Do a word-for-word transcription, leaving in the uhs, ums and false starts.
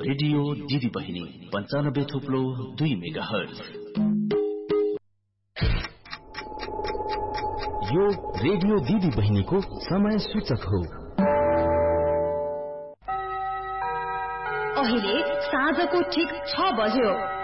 Radio दिदी बहिनी पंचानब्बे थुप्लो दुई मेगा हर्ज। यो रेडियो दिदी बहिनीको समय सूचक हो। अहिले साँझको ठिक छ बज्यो।